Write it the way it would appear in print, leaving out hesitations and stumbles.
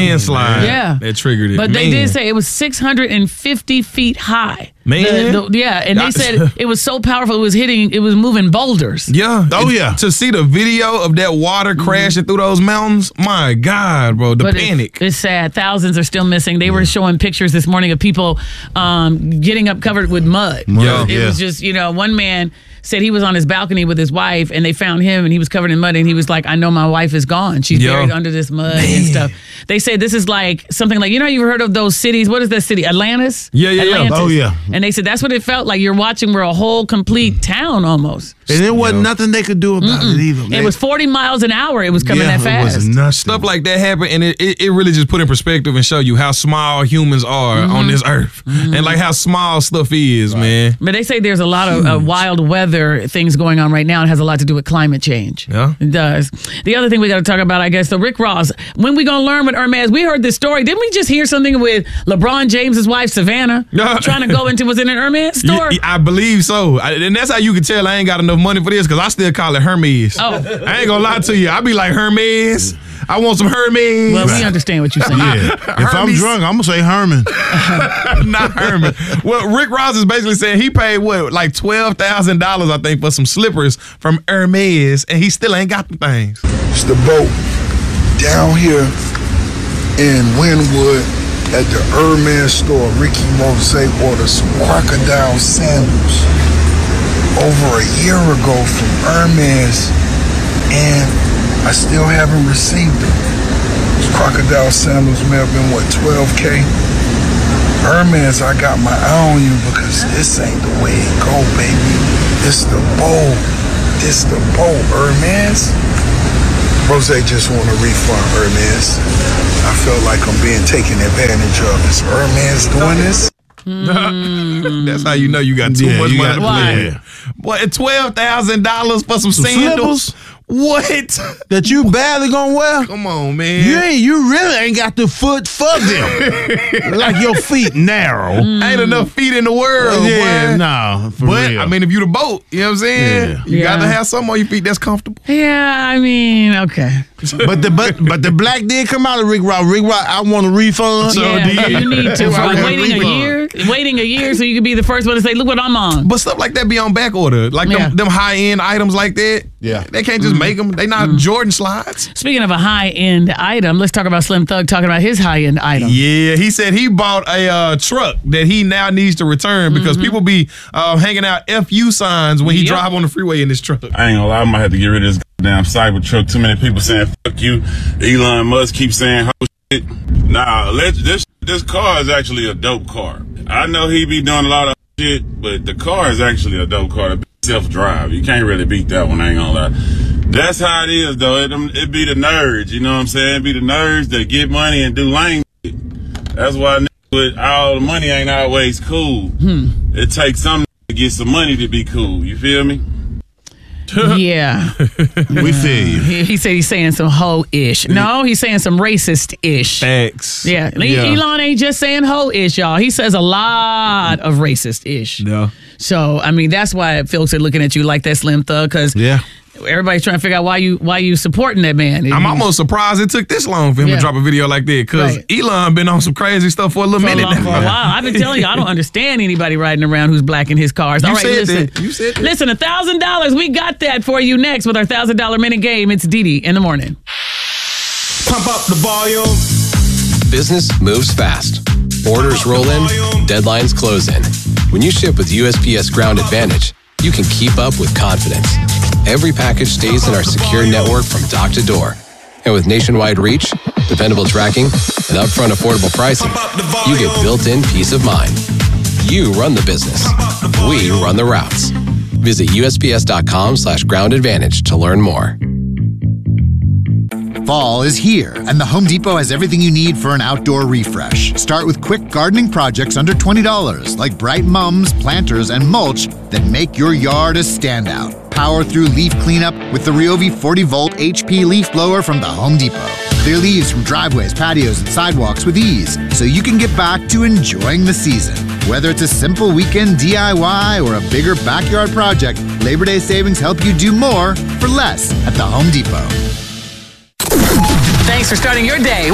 landslide. Yeah. That triggered it. But they did say it was 650 feet high. Man. And they said it was so powerful it was moving boulders. Yeah. Oh, yeah. To see the video of that water crashing through those mountains, my God, bro, the panic. It's sad. Thousands are still missing. They were showing pictures this morning of people getting up covered with mud. It was just, one man said he was on his balcony with his wife and they found him and he was covered in mud and he was like, I know my wife is gone. She's buried under this mud and stuff. They say this is like something like, you've heard of those cities? What is that city? Atlantis? Yeah. Oh, yeah. And they said that's what it felt like. You're watching a whole complete town almost. And there wasn't nothing they could do about it either. It was 40 miles an hour. It was coming that fast. It was nuts. Stuff like that happened, and it really just put in perspective and show you how small humans are on this earth, and like how small stuff is, man. But they say there's a lot of wild weather things going on right now. It has a lot to do with climate change. Yeah. It does. The other thing we got to talk about, I guess, Rick Ross, when we going to learn with Hermes? We heard this story. Didn't we just hear something with LeBron James's wife, Savannah, trying to go into, was it an Hermes store? I believe so. And that's how you can tell I ain't got enough money for this, because I still call it Hermes. Oh. I ain't gonna lie to you. I be like, Hermes. I want some Hermes. Well, we understand what you're saying. Yeah. If I'm drunk, I'm going to say Herman. Not Herman. Well, Rick Ross is basically saying he paid, like $12,000, I think, for some slippers from Hermes, and he still ain't got the things. It's the boat down here in Wynwood at the Hermes store. Ricky Mose ordered some crocodile sandals over a year ago from Hermes, and I still haven't received them. Those crocodile sandals may have been, $12K? Hermes, I got my eye on you because this ain't the way it go, baby. It's the boat. It's the boat, Hermes. Rose just want a refund, Hermes. I feel like I'm being taken advantage of. Is Hermes doing this? That's how you know you got too much money to play with. Boy, $12,000 for some sandals? What? That you badly gonna wear? Come on, man. You really ain't got the foot for them. Like your feet narrow. Ain't enough feet in the world, boy. No, for but real. I mean, if you the boat, you know what I'm saying? Yeah. You gotta have something on your feet that's comfortable. Yeah, I mean, okay. But the black did come out of Rick Ross. Rick Ross, I want a refund. You need to. Waiting a year so you can be the first one to say, look what I'm on. But stuff like that be on back order. Like them high-end items like that. Yeah. They can't just make them. They not Jordan slides. Speaking of a high-end item, let's talk about Slim Thug talking about his high-end item. Yeah, he said he bought a truck that he now needs to return because people be hanging out FU signs when he drive on the freeway in this truck. I ain't gonna lie, I might have to get rid of this damn Cybertruck. Too many people saying fuck you. Elon Musk keeps saying ho shit. Nah, this car is actually a dope car. I know he be doing a lot of shit, but the car is actually a dope car. Self-drive. You can't really beat that one, I ain't gonna lie. That's how it is, though. It be the nerds, you know what I'm saying? It be the nerds that get money and do lame shit. That's why with all the money ain't always cool. It takes something to get some money to be cool. You feel me? Yeah. We feel you. He said he's saying some hoe-ish. No, he's saying some racist-ish. Facts. Yeah. Elon ain't just saying hoe-ish, y'all. He says a lot of racist-ish. Yeah. So, I mean, that's why folks are looking at you like that, Slim Thug, because everybody's trying to figure out why you supporting that man. I'm almost surprised it took this long for him to drop a video like that, because Elon been on some crazy stuff for a little minute now. For a while. I've been telling you, I don't understand anybody riding around who's black in his cars. You said that. Listen, $1,000. We got that for you next with our $1,000 minute game. It's Didi in the morning. Pump up the volume. Business moves fast. Orders roll in, deadlines close in. When you ship with USPS Ground Advantage, you can keep up with confidence. Every package stays in our secure network from dock to door. And with nationwide reach, dependable tracking, and upfront affordable pricing, you get built-in peace of mind. You run the business. We run the routes. Visit USPS.com/Ground Advantage to learn more. Fall is here, and the Home Depot has everything you need for an outdoor refresh. Start with quick gardening projects under $20, like bright mums, planters, and mulch that make your yard a standout. Power through leaf cleanup with the Ryobi 40-volt HP leaf blower from the Home Depot. Clear leaves from driveways, patios, and sidewalks with ease, so you can get back to enjoying the season. Whether it's a simple weekend DIY or a bigger backyard project, Labor Day savings help you do more for less at the Home Depot. Thanks for starting your day